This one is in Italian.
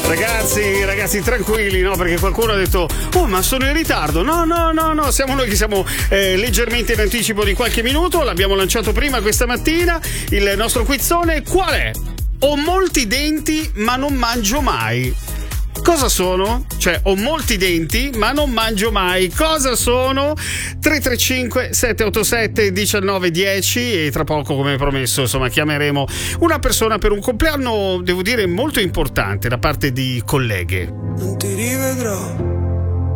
Ragazzi, tranquilli, no? Perché qualcuno ha detto: oh, ma sono in ritardo. No, siamo noi che siamo leggermente in anticipo di qualche minuto. L'abbiamo lanciato prima questa mattina. Il nostro quizzone qual è? Ho molti denti, ma non mangio mai. Cosa sono? Cioè, ho molti denti, ma non mangio mai. Cosa sono? 335 787 1910 e tra poco, come promesso, insomma, chiameremo una persona per un compleanno, devo dire, molto importante da parte di colleghe. Non ti rivedrò